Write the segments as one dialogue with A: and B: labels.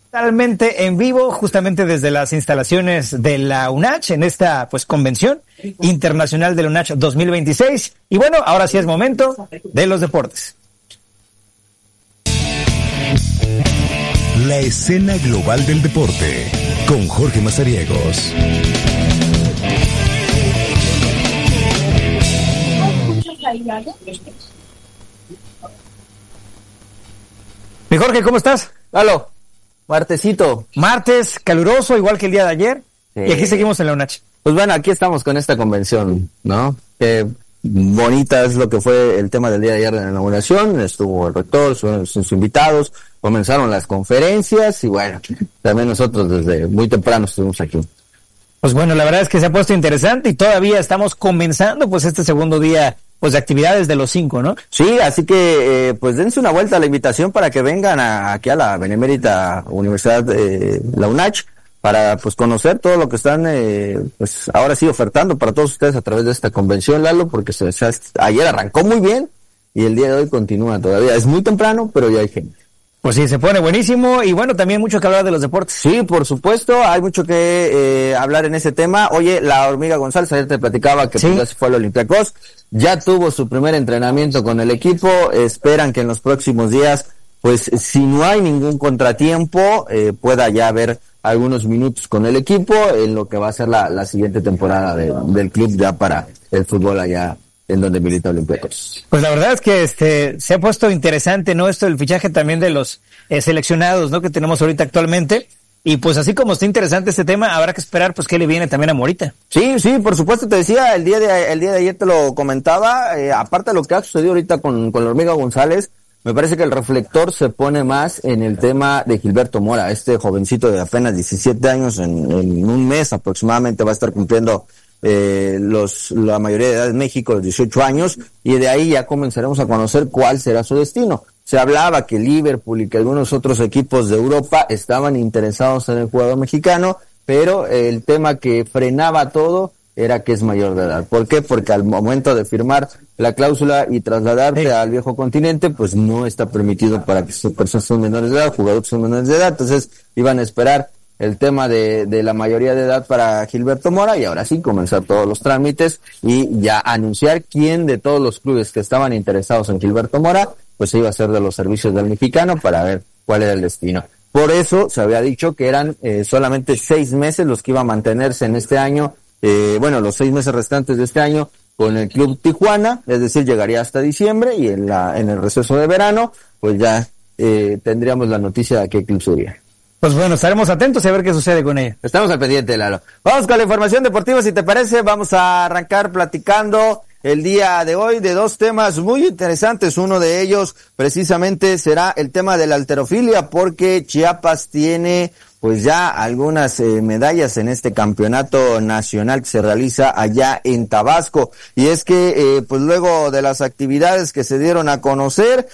A: Totalmente en vivo, justamente desde las instalaciones de la UNACH, en esta convención internacional de la UNACH 2026. Y bueno, ahora sí es momento de los deportes.
B: La escena global del deporte, con Jorge Mazariegos.
A: Mi Jorge, ¿cómo estás?
C: Lalo, martesito.
A: Martes caluroso, igual que el día de ayer. Sí. Y aquí seguimos en la UNACH.
C: Pues bueno, aquí estamos con esta convención, ¿no? Bonita es lo que fue el tema del día de ayer de la inauguración. Estuvo el rector, sus invitados, comenzaron las conferencias y bueno, también nosotros desde muy temprano estuvimos aquí.
A: Pues bueno, la verdad es que se ha puesto interesante y todavía estamos comenzando este segundo día de actividades de los 5, ¿no?
C: Sí, así que pues dense una vuelta a la invitación para que vengan aquí a la Benemérita Universidad la UNACH para conocer todo lo que están ahora sí ofertando para todos ustedes a través de esta convención, Lalo, porque ayer arrancó muy bien y el día de hoy continúa todavía. Es muy temprano, pero ya hay gente.
A: Pues sí, se pone buenísimo y bueno, también mucho que hablar de los deportes.
C: Sí, por supuesto, hay mucho que hablar en ese tema. Oye, la Hormiga González, ayer te platicaba que ya se fue al Olympiacos, ya tuvo su primer entrenamiento con el equipo, esperan que en los próximos días, si no hay ningún contratiempo, pueda ya haber algunos minutos con el equipo en lo que va a ser la siguiente temporada del club ya para el fútbol allá en donde milita Olympiacos.
A: Pues la verdad es que se ha puesto interesante, ¿no? Esto del fichaje también de los seleccionados, ¿no? Que tenemos ahorita actualmente. Y así como está interesante este tema, habrá que esperar qué le viene también a Morita.
C: Sí, por supuesto, te decía, el día de ayer te lo comentaba, aparte de lo que ha sucedido ahorita con la Hormiga González, me parece que el reflector se pone más en el tema de Gilberto Mora, este jovencito de apenas 17 años, en un mes aproximadamente va a estar cumpliendo la mayoría de edad en México, los 18 años, y de ahí ya comenzaremos a conocer cuál será su destino. Se hablaba que Liverpool y que algunos otros equipos de Europa estaban interesados en el jugador mexicano, pero el tema que frenaba todo era que es mayor de edad. ¿Por qué? Porque al momento de firmar la cláusula y trasladarte al viejo continente, no está permitido para que personas son menores de edad, jugadores son menores de edad, entonces iban a esperar el tema de la mayoría de edad para Gilberto Mora y ahora sí comenzar todos los trámites y ya anunciar quién de todos los clubes que estaban interesados en Gilberto Mora se iba a hacer de los servicios del mexicano para ver cuál era el destino. Por eso se había dicho que eran solamente 6 meses los que iba a mantenerse en este año, los 6 meses restantes de este año con el Club Tijuana, es decir, llegaría hasta diciembre y en el receso de verano ya tendríamos la noticia de a qué club sería.
A: Pues bueno, estaremos atentos a ver qué sucede con ella.
C: Estamos al pendiente, Lalo. Vamos con la información deportiva, si te parece. Vamos a arrancar platicando el día de hoy de 2 temas muy interesantes. Uno de ellos precisamente será el tema de la halterofilia, porque Chiapas tiene ya algunas medallas en este campeonato nacional que se realiza allá en Tabasco. Y es que luego de las actividades que se dieron a conocer,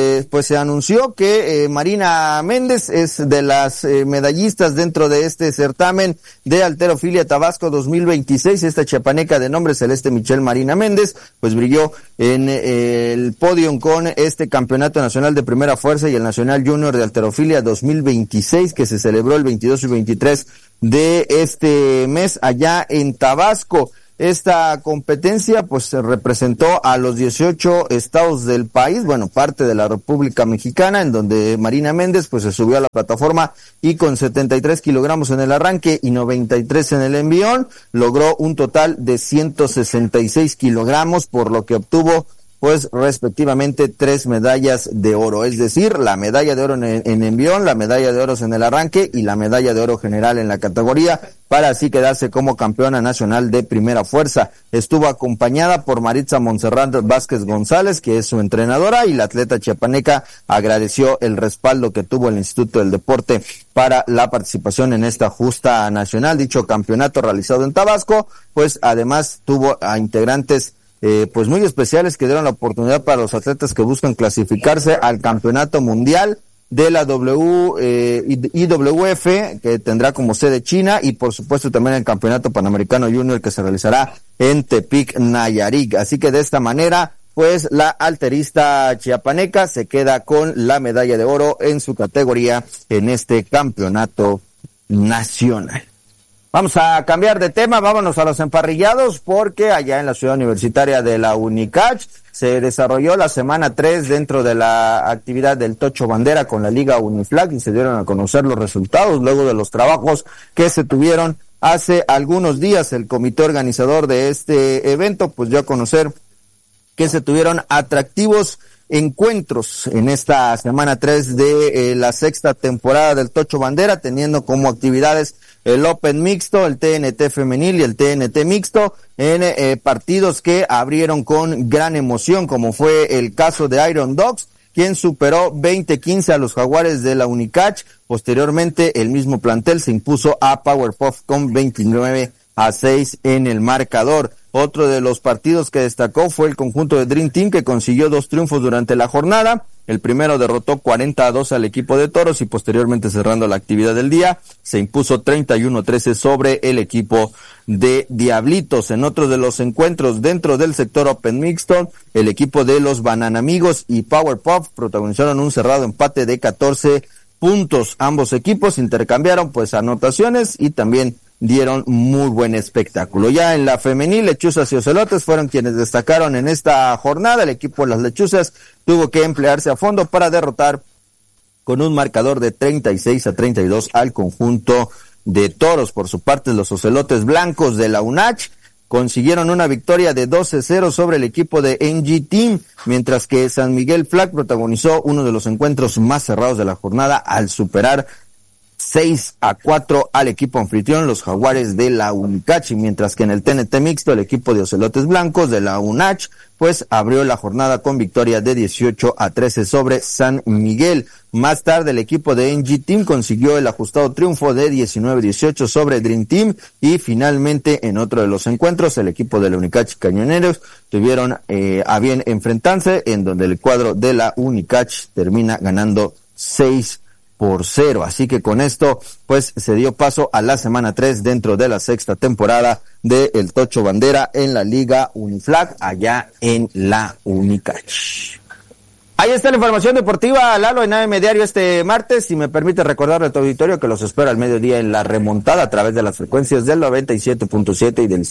C: se anunció que Marina Méndez es de las medallistas dentro de este certamen de halterofilia Tabasco 2026. Esta chiapaneca de nombre Celeste Michelle Marina Méndez brilló en el podio con este campeonato nacional de primera fuerza y el nacional junior de halterofilia 2026 que se celebró el 22 y 23 de este mes allá en Tabasco. Esta competencia se representó a los 18 estados del país, parte de la República Mexicana, en donde Marina Méndez se subió a la plataforma y con 73 kilogramos en el arranque y 93 en el envión, logró un total de 166 kilogramos, por lo que obtuvo respectivamente 3 medallas de oro, es decir, la medalla de oro en envión, la medalla de oro en el arranque y la medalla de oro general en la categoría, para así quedarse como campeona nacional de primera fuerza. Estuvo acompañada por Maritza Montserrat Vázquez González, que es su entrenadora, y la atleta chiapaneca agradeció el respaldo que tuvo el Instituto del Deporte para la participación en esta justa nacional. Dicho campeonato realizado en Tabasco, además tuvo a integrantes muy especiales que dieron la oportunidad para los atletas que buscan clasificarse al campeonato mundial de la IWF, que tendrá como sede China, y por supuesto también el campeonato panamericano junior que se realizará en Tepic, Nayarit. Así que de esta manera pues la alterista chiapaneca se queda con la medalla de oro en su categoría en este campeonato nacional. Vamos a cambiar de tema, vámonos a los emparrillados, porque allá en la ciudad universitaria de la UNICACH se desarrolló la semana 3 dentro de la actividad del Tocho Bandera con la Liga Uniflag y se dieron a conocer los resultados luego de los trabajos que se tuvieron hace algunos días. El comité organizador de este evento pues dio a conocer que se tuvieron atractivos encuentros en esta semana 3 de la sexta temporada del Tocho Bandera, teniendo como actividades el Open mixto, el TNT femenil y el TNT mixto, en partidos que abrieron con gran emoción, como fue el caso de Iron Dogs, quien superó 20-15 a los Jaguares de la UNICACH. Posteriormente, el mismo plantel se impuso a Powerpuff con 29-6 en el marcador. Otro de los partidos que destacó fue el conjunto de Dream Team, que consiguió 2 triunfos durante la jornada. El primero derrotó 40-2 al equipo de Toros y posteriormente, cerrando la actividad del día, se impuso 31-13 sobre el equipo de Diablitos. En otro de los encuentros dentro del sector Open Mixto, el equipo de los Bananamigos y Powerpuff protagonizaron un cerrado empate de 14 puntos. Ambos equipos intercambiaron pues anotaciones y también dieron muy buen espectáculo. Ya en la femenil, Lechuzas y Ocelotes fueron quienes destacaron en esta jornada. El equipo de las Lechuzas tuvo que emplearse a fondo para derrotar con un marcador de 36-32 al conjunto de Toros. Por su parte, los Ocelotes Blancos de la UNACH consiguieron una victoria de 12-0 sobre el equipo de NG Team, mientras que San Miguel Flag protagonizó uno de los encuentros más cerrados de la jornada al superar 6-4 al equipo anfitrión, los Jaguares de la UNICACH, mientras que en el TNT mixto el equipo de Ocelotes Blancos de la UNACH pues abrió la jornada con victoria de 18-13 sobre San Miguel. Más tarde el equipo de NG Team consiguió el ajustado triunfo de 19-18 sobre Dream Team y finalmente en otro de los encuentros el equipo de la UNICACH Cañoneros tuvieron a bien enfrentarse, en donde el cuadro de la UNICACH termina ganando 6-0. Así que con esto, pues, se dio paso a la semana 3 dentro de la sexta temporada de El Tocho Bandera en la Liga Uniflag, allá en la UNICACH. Ahí está la información deportiva, Lalo, en AM Diario este martes. Si me permite recordarle a tu auditorio que los espera al mediodía en la remontada a través de las frecuencias del 97.7 y del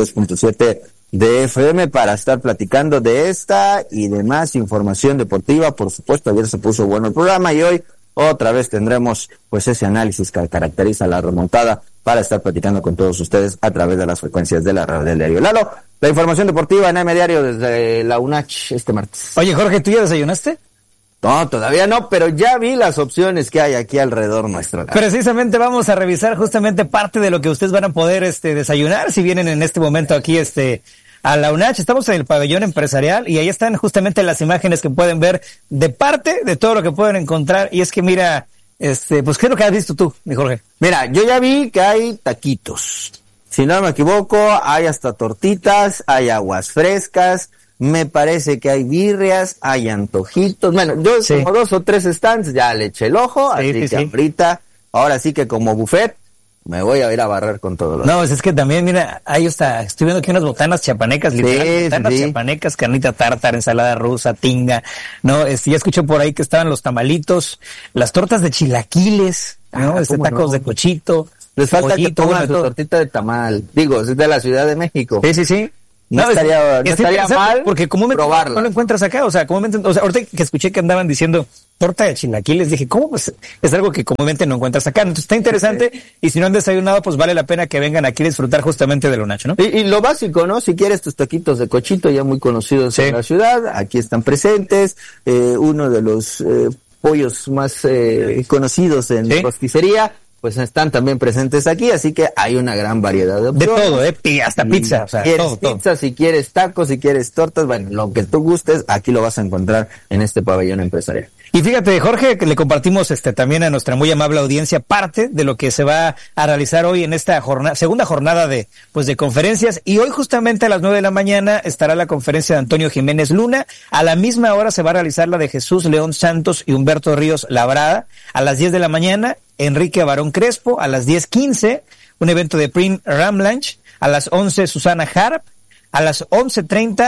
C: 103.7 de FM para estar platicando de esta y demás información deportiva. Por supuesto, ayer se puso bueno el programa y hoy otra vez tendremos pues ese análisis que caracteriza la remontada para estar platicando con todos ustedes a través de las frecuencias de la radio del diario. Lalo, la información deportiva en AM Diario desde la UNACH este martes.
A: Oye, Jorge, ¿tú ya desayunaste?
C: No, todavía no, pero ya vi las opciones que hay aquí alrededor nuestro.
A: Precisamente vamos a revisar justamente parte de lo que ustedes van a poder desayunar si vienen en este momento aquí a la UNACH. Estamos en el pabellón empresarial y ahí están justamente las imágenes que pueden ver de parte de todo lo que pueden encontrar. Y es que mira, pues ¿qué es lo que has visto tú, mi Jorge?
C: Mira, yo ya vi que hay taquitos. Si no me equivoco, hay hasta tortitas, hay aguas frescas, me parece que hay birrias, hay antojitos. Bueno, yo como 2 o 3 stands ya le eché el ojo, así que ahorita, ahora sí que como buffet, me voy a ir a barrer con todo.
A: No, es que también, mira, ahí está, estoy viendo aquí unas botanas chiapanecas, botanas chiapanecas, carnita tártara, ensalada rusa, tinga, ¿no? Ya escuché por ahí que estaban los tamalitos, las tortas de chilaquiles, ¿no? Tacos de cochito.
C: Les falta que pongan su tortita de tamal. Digo, es de la Ciudad de México.
A: Sí.
C: No estaría mal
A: porque comúnmente
C: probarla.
A: No lo encuentras acá, comúnmente, ahorita que escuché que andaban diciendo torta de chilaquiles, dije, ¿cómo? Pues es algo que comúnmente no encuentras acá. Entonces está interesante y si no han desayunado, pues vale la pena que vengan aquí a disfrutar justamente de lo Nacho, ¿no?
C: Y lo básico, ¿no? Si quieres tus taquitos de cochito ya muy conocidos en la ciudad, aquí están presentes, uno de los pollos más conocidos en rosticería, pues están también presentes aquí, así que hay una gran variedad de opciones.
A: De todo, hasta pizza, o sea,
C: quieres pizza, si quieres tacos, si quieres tortas, bueno, lo que tú gustes, aquí lo vas a encontrar en este pabellón empresarial.
A: Y fíjate, Jorge, que le compartimos también a nuestra muy amable audiencia parte de lo que se va a realizar hoy en esta segunda jornada de conferencias. Y hoy justamente a las 9 de la mañana estará la conferencia de Antonio Jiménez Luna. A la misma hora se va a realizar la de Jesús León Santos y Humberto Ríos Labrada. A las 10 de la mañana, Enrique Barón Crespo. A las 10:15, un evento de Prim Ramlanch. A las 11, Susana Harp. A las 11:30,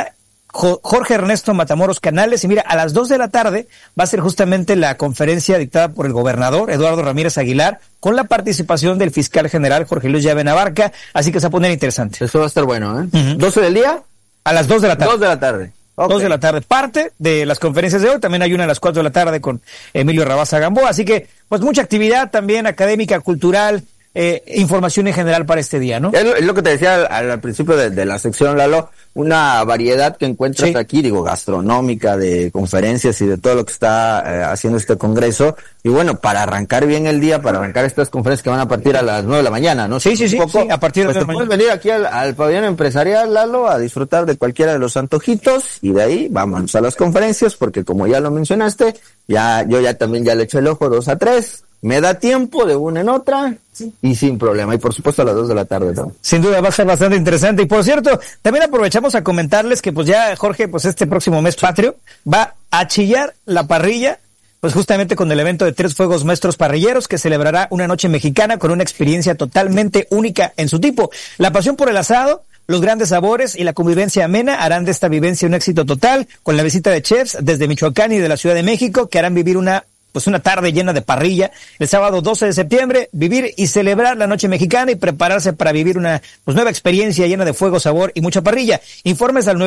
A: Jorge Ernesto Matamoros Canales. Y mira, a las 2 de la tarde va a ser justamente la conferencia dictada por el gobernador Eduardo Ramírez Aguilar, con la participación del fiscal general Jorge Luis Llave Navarca, así que se va a poner interesante.
C: Eso va a estar bueno, ¿eh?
A: Uh-huh.
C: ¿12 del día?
A: A las 2 de la tarde.
C: 2 de la tarde. Okay.
A: 2 de la tarde. Parte de las conferencias de hoy, también hay una a las 4 de la tarde con Emilio Rabasa Gamboa, así que pues mucha actividad también académica, cultural, información en general para este día, ¿no?
C: Es lo que te decía al principio de la sección, Lalo, una variedad que encuentras aquí, gastronómica, de conferencias y de todo lo que está haciendo este congreso. Y bueno, para arrancar bien el día, para arrancar estas conferencias que van a partir a las 9 de la mañana, ¿no?
A: Sí, a partir de
C: la mañana. Puedes venir aquí al pabellón empresarial, Lalo, a disfrutar de cualquiera de los antojitos, y de ahí vamos a las conferencias, porque como ya lo mencionaste, yo también le eché el ojo 2 a 3. Me da tiempo de una en otra, y sin problema. Y por supuesto a las 2 de la tarde, ¿no?
A: Sin duda va a ser bastante interesante. Y por cierto, también aprovechamos a comentarles que pues ya, Jorge, pues este próximo mes patrio va a chillar la parrilla, pues justamente con el evento de 3 Fuegos Maestros Parrilleros, que celebrará una noche mexicana con una experiencia totalmente única en su tipo. La pasión por el asado, los grandes sabores y la convivencia amena harán de esta vivencia un éxito total, con la visita de chefs desde Michoacán y de la Ciudad de México, que harán vivir una tarde llena de parrilla. El sábado 12 de septiembre, vivir y celebrar la noche mexicana y prepararse para vivir una nueva experiencia llena de fuego, sabor y mucha parrilla. Informes al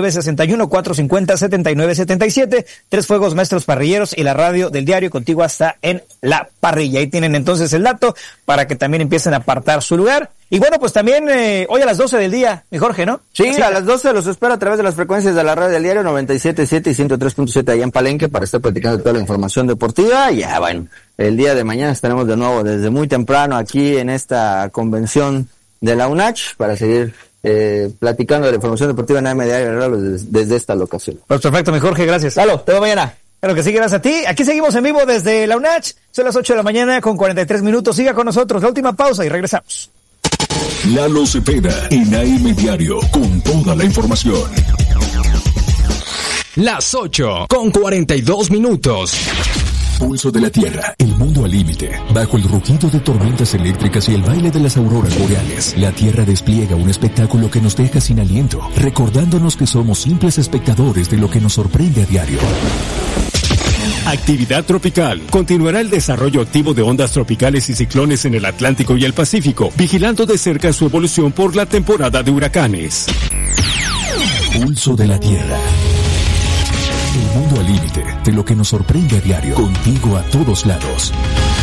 A: 961-450-7977, 3 Fuegos Maestros Parrilleros y la radio del diario, contigo hasta en la parrilla. Ahí tienen entonces el dato para que también empiecen a apartar su lugar. Y bueno, pues también hoy a las 12 del día, mi Jorge, ¿no?
C: Sí, a las 12 los espero a través de las frecuencias de la radio del diario 97.7 y 103.7 allá en Palenque para estar platicando toda la información deportiva. Y ya, bueno, el día de mañana estaremos de nuevo desde muy temprano aquí en esta convención de la UNACH para seguir platicando de la información deportiva en AM Diario desde esta locación.
A: Pues perfecto, mi Jorge, gracias.
C: Lalo, te veo mañana.
A: Claro que sí, gracias a ti. Aquí seguimos en vivo desde la UNACH. Son las 8 de la mañana con 43 minutos. Siga con nosotros. La última pausa y regresamos.
B: Lalo Cepeda en AM Diario con toda la información.
D: Las 8 con 42 minutos.
B: Pulso de la Tierra, el mundo al límite. Bajo el rugido de tormentas eléctricas y el baile de las auroras boreales, la Tierra despliega un espectáculo que nos deja sin aliento, recordándonos que somos simples espectadores de lo que nos sorprende a diario.
E: Actividad tropical. Continuará el desarrollo activo de ondas tropicales y ciclones en el Atlántico y el Pacífico, vigilando de cerca su evolución por la temporada de huracanes.
B: Pulso de la Tierra. El mundo al límite de lo que nos sorprende a diario. Contigo a todos lados.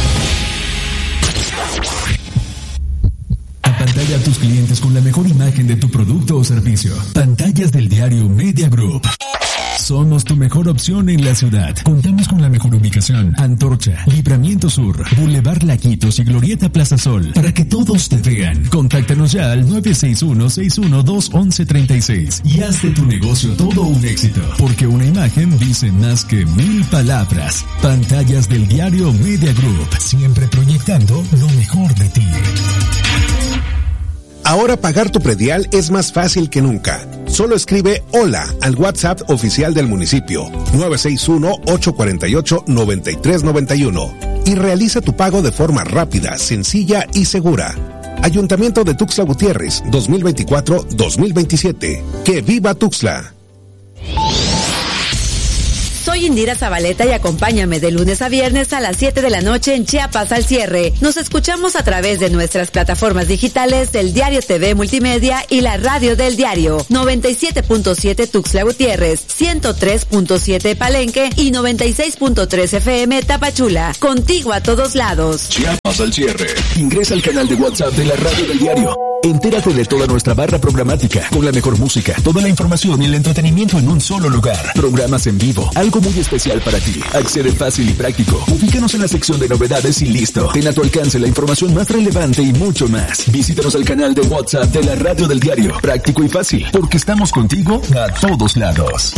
B: Apantalla a tus clientes con la mejor imagen de tu producto o servicio. Pantallas del diario Media Group. Somos tu mejor opción en la ciudad. Contamos con la mejor ubicación. Antorcha, Libramiento Sur, Boulevard Laquitos y Glorieta Plaza Sol. Para que todos te vean. Contáctanos ya al 961-612-1136 y haz de tu negocio todo un éxito. Porque una imagen dice más que 1000 palabras. Pantallas del diario Media Group. Siempre proyectando lo mejor de ti.
F: Ahora pagar tu predial es más fácil que nunca. Solo escribe hola al WhatsApp oficial del municipio 961-848-9391 y realiza tu pago de forma rápida, sencilla y segura. Ayuntamiento de Tuxtla Gutiérrez 2024-2027. ¡Que viva Tuxtla!
G: Soy Indira Zabaleta y acompáñame de lunes a viernes a las 7 de la noche en Chiapas al cierre. Nos escuchamos a través de nuestras plataformas digitales del Diario TV Multimedia y la radio del diario. 97.7 Tuxtla Gutiérrez, 103.7 Palenque y 96.3 FM Tapachula. Contigo a todos lados.
B: Chiapas al cierre. Ingresa al canal de WhatsApp de la radio del diario. Entérate de toda nuestra barra programática, con la mejor música, toda la información y el entretenimiento en un solo lugar. Programas en vivo, algo muy especial para ti. Accede fácil y práctico. Ubícanos en la sección de novedades y listo. Ten a tu alcance la información más relevante y mucho más. Visítanos al canal de WhatsApp de la radio del diario. Práctico y fácil, porque estamos contigo a todos lados.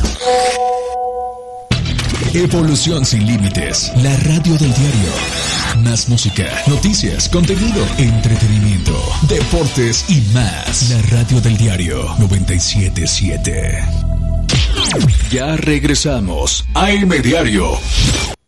B: Evolución sin límites. La radio del diario. Más música, noticias, contenido, entretenimiento, deportes y más. La radio del diario 97.7. Ya regresamos. AM Diario.